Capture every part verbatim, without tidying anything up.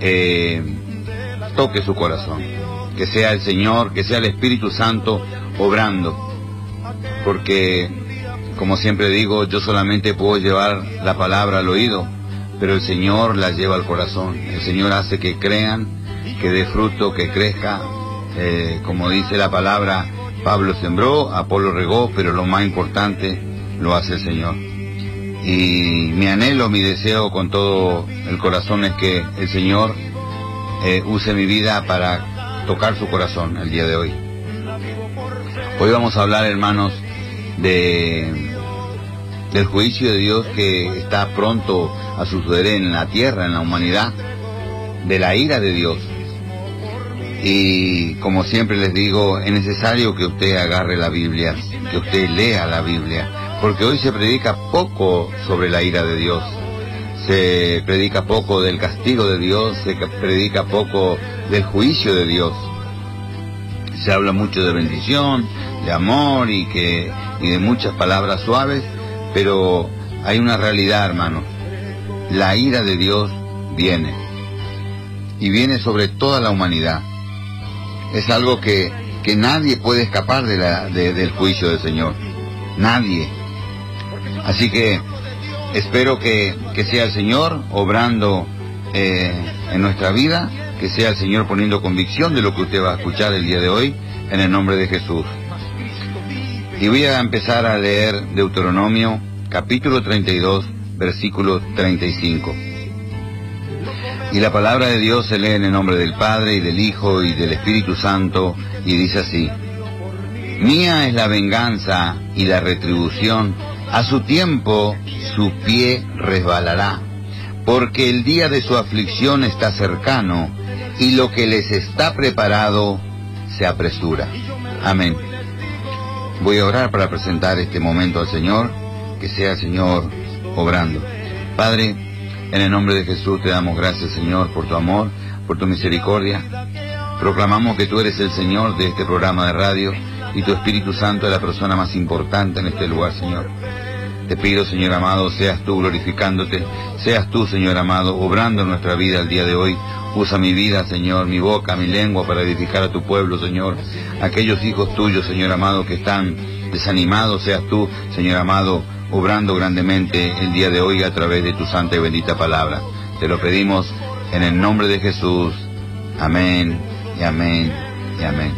eh, toque su corazón, que sea el Señor, que sea el Espíritu Santo obrando, porque como siempre digo, yo solamente puedo llevar la palabra al oído, pero el Señor la lleva al corazón. El Señor hace que crean, que dé fruto, que crezca. Eh, como dice la palabra, Pablo sembró, Apolo regó, pero lo más importante lo hace el Señor. Y mi anhelo, mi deseo con todo el corazón es que el Señor eh, use mi vida para tocar su corazón el día de hoy. Hoy vamos a hablar, hermanos, de del juicio de Dios que está pronto a suceder en la tierra, en la humanidad, de la ira de Dios. Y como siempre les digo, es necesario que usted agarre la Biblia, que usted lea la Biblia, porque hoy se predica poco sobre la ira de Dios, se predica poco del castigo de Dios, se predica poco del juicio de Dios. Se habla mucho de bendición, de amor y que y de muchas palabras suaves, pero hay una realidad, hermanos. La ira de Dios viene, y viene sobre toda la humanidad. Es algo que, que nadie puede escapar de la, de, del juicio del Señor. Nadie. Así que espero que, que sea el Señor obrando eh, en nuestra vida, que sea el Señor poniendo convicción de lo que usted va a escuchar el día de hoy, en el nombre de Jesús. Y voy a empezar a leer Deuteronomio, capítulo treinta y dos, versículo treinta y cinco. Y la palabra de Dios se lee en el nombre del Padre, y del Hijo, y del Espíritu Santo, y dice así: Mía es la venganza y la retribución, a su tiempo su pie resbalará, porque el día de su aflicción está cercano, y lo que les está preparado se apresura. Amén. Voy a orar para presentar este momento al Señor, que sea el Señor obrando. Padre, en el nombre de Jesús te damos gracias, Señor, por tu amor, por tu misericordia. Proclamamos que tú eres el Señor de este programa de radio, y tu Espíritu Santo es la persona más importante en este lugar, Señor. Te pido, Señor amado, seas tú glorificándote, seas tú, Señor amado, obrando en nuestra vida el día de hoy. Usa mi vida, Señor, mi boca, mi lengua, para edificar a tu pueblo, Señor. Aquellos hijos tuyos, Señor amado, que están desanimados, seas tú, Señor amado, obrando grandemente el día de hoy a través de tu santa y bendita palabra. Te lo pedimos en el nombre de Jesús. Amén, y amén, y amén.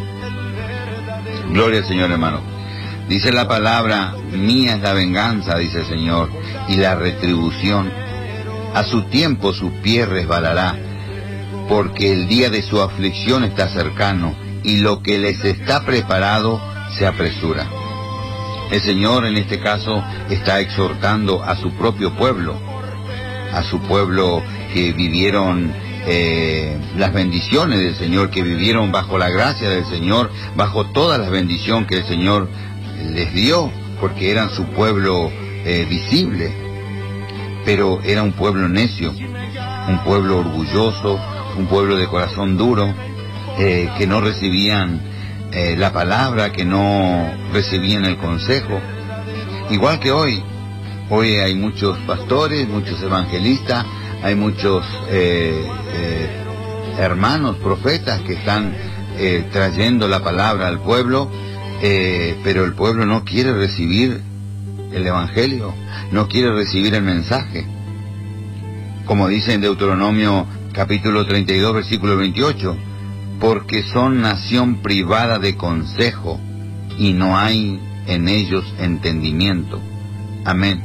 Gloria al Señor, hermano. Dice la palabra: mía es la venganza, dice el Señor, y la retribución. A su tiempo su pie resbalará, porque el día de su aflicción está cercano, y lo que les está preparado se apresura. El Señor en este caso está exhortando a su propio pueblo, a su pueblo que vivieron eh, las bendiciones del Señor, que vivieron bajo la gracia del Señor, bajo toda la bendición que el Señor les dio, porque eran su pueblo eh, visible, pero era un pueblo necio, un pueblo orgulloso, un pueblo de corazón duro, eh, que no recibían eh, la palabra, que no recibían el consejo. Igual que hoy, hoy hay muchos pastores, muchos evangelistas, hay muchos eh, eh, hermanos, profetas que están eh, trayendo la palabra al pueblo, eh, pero el pueblo no quiere recibir el evangelio, no quiere recibir el mensaje. Como dice en Deuteronomio capítulo treinta y dos, versículo veintiocho, porque son nación privada de consejo, y no hay en ellos entendimiento. Amén.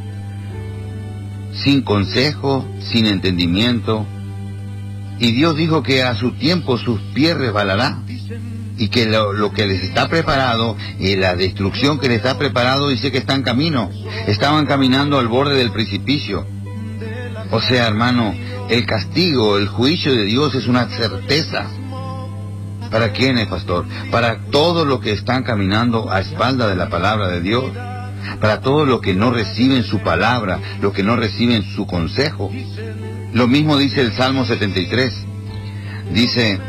Sin consejo, sin entendimiento. Y Dios dijo que a su tiempo sus pies resbalará, y que lo, lo que les está preparado, y la destrucción que les está preparado, dice que está en camino. Estaban caminando al borde del precipicio. O sea, hermano, el castigo, el juicio de Dios es una certeza. ¿Para quiénes, pastor? Para todos los que están caminando a espalda de la palabra de Dios. Para todos los que no reciben su palabra, los que no reciben su consejo. Lo mismo dice el Salmo setenta y tres. Dice: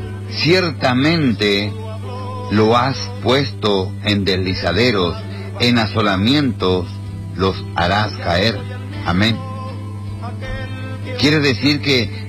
ciertamente lo has puesto en deslizaderos, en asolamientos los harás caer. Amén. Quiere decir que